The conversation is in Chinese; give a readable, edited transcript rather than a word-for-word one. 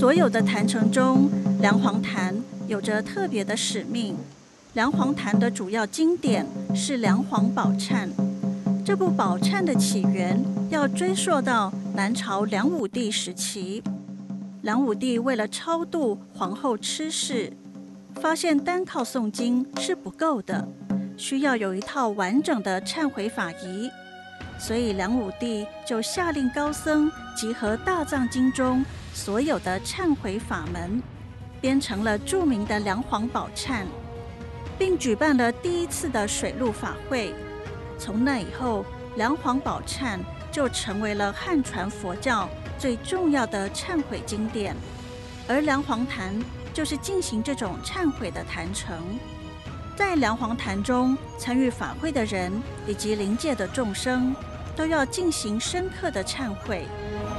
所有的坛城中，梁皇坛有着特别的使命。梁皇坛的主要经典是梁皇宝忏。这部宝忏的起源要追溯到南朝梁武帝时期。梁武帝为了超度皇后阼氏，发现单靠诵经是不够的，需要有一套完整的忏悔法仪。所以梁武帝就下令高僧集合大藏经中所有的忏悔法门，编成了著名的梁皇宝忏，并举办了第一次的水陆法会。从那以后，梁皇宝忏就成为了汉传佛教最重要的忏悔经典，而梁皇坛就是进行这种忏悔的坛城。在梁皇坛中参与法会的人以及灵界的众生，都要进行深刻的忏悔，